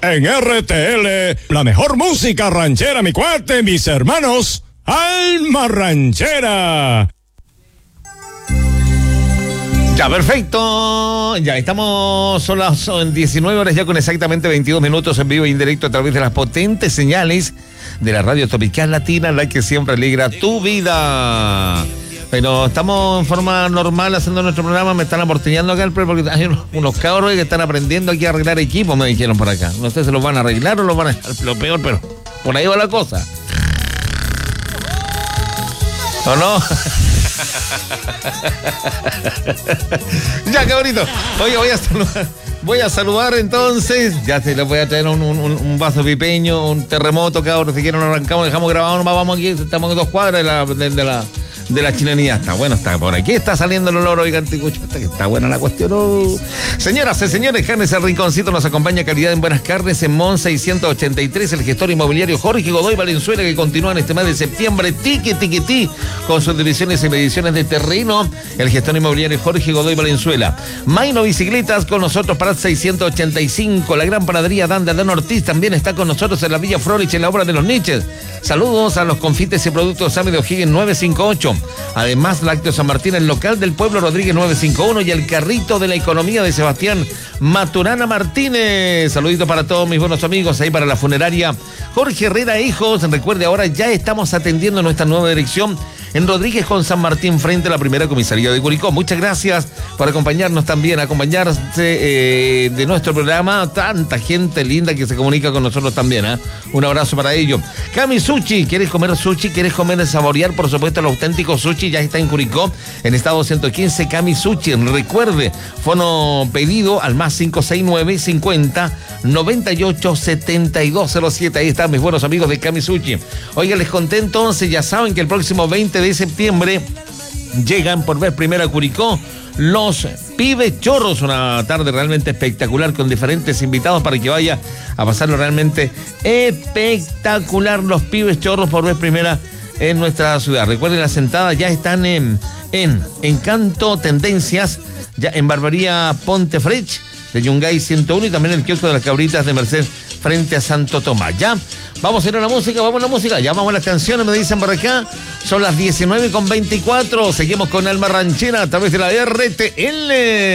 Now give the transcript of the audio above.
en RTL, la mejor música ranchera, mi cuate, mis hermanos, Alma Ranchera. Ya, perfecto. Ya estamos, son las 19 horas ya con exactamente 22 minutos en vivo e indirecto a través de las potentes señales de la radio tropical latina, la que siempre alegra tu vida. Pero estamos en forma normal haciendo nuestro programa. Me están amortillando acá porque hay unos cabros que están aprendiendo aquí a arreglar equipos, me dijeron por acá. No sé si se los van a arreglar o los van a dejar lo peor, pero por ahí va la cosa. ¿O no? Ya, cabrito. Oye, voy a saludar entonces. Ya se les voy a traer un vaso pipeño, un terremoto, cabrón. Si quieren nos arrancamos, dejamos grabado, nomás vamos aquí. Estamos en 2 cuadras de la chilenía. Está bueno, está por aquí, está saliendo el olor, oigan, está buena la cuestión. Señoras y señores, Carnes El Rinconcito nos acompaña, calidad en buenas carnes en Mon 683, el gestor inmobiliario Jorge Godoy Valenzuela, que continúa en este mes de septiembre, tiqui, con sus divisiones y mediciones de terreno, el gestor inmobiliario Jorge Godoy Valenzuela. Maino Bicicletas con nosotros para 685, la gran panadería Danda Dan Ortiz también está con nosotros en la Villa Frolich, en la obra de los niches. Saludos a los confites y productos Sammy de O'Higgins 958. Además, Lácteos San Martín, el local del pueblo Rodríguez 951 y el carrito de la economía de Sebastián Maturana Martínez. Saludito para todos mis buenos amigos ahí para la funeraria Jorge Herrera Hijos. Recuerde, ahora ya estamos atendiendo nuestra nueva dirección en Rodríguez con San Martín, frente a la primera comisaría de Curicó. Muchas gracias por acompañarnos también, acompañarse de nuestro programa. Tanta gente linda que se comunica con nosotros también, ¿eh? Un abrazo para ellos. Cami Sushi, ¿quieres comer sushi? ¿Quieres comer y saborear, por supuesto, el auténtico sushi? Ya está en Curicó, en estado 115, Cami Sushi. Recuerde, fono pedido al más 569 50 98 7207. Ahí están mis buenos amigos de Cami Sushi. Oiga, les conté entonces, ya saben que el próximo 20 de septiembre llegan por vez primera a Curicó los Pibes Chorros, una tarde realmente espectacular con diferentes invitados para que vaya a pasarlo realmente espectacular. Los Pibes Chorros por vez primera en nuestra ciudad. Recuerden, las sentadas ya están en Encanto Tendencias, ya en Barbería Ponte Frech de Yungay 101 y también el kiosco de las Cabritas de Merced frente a Santo Tomás. Ya, vamos a ir a la música, ya vamos a las canciones, me dicen por acá. Son las 19:24, seguimos con Alma Ranchera a través de la RTL.